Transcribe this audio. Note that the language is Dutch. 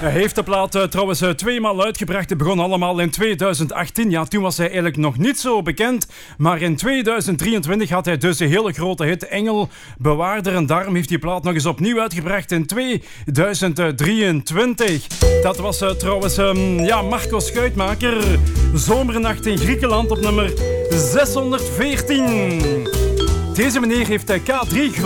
Hij heeft de plaat trouwens 2 maal uitgebracht. Het begon allemaal in 2018. Ja, toen was hij eigenlijk nog niet zo bekend. Maar in 2023 had hij dus een hele grote hit. Engel, Bewaarder. En daarom heeft die plaat nog eens opnieuw uitgebracht in 2023. Dat was trouwens Marco Schuitmaker. Zomernacht in Griekenland op nummer 614. Deze meneer heeft K3